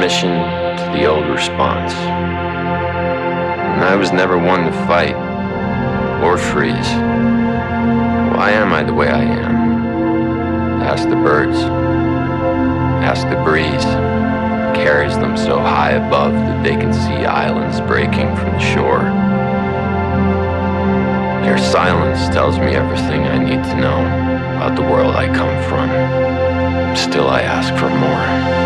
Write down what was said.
submission to the old response. And I was never one to fight or freeze. Why am I the way I am? Ask the birds. Ask the breeze. Carries them so high above that they can see islands breaking from the shore. Their silence tells me everything I need to know about the world I come from. Still I ask for more.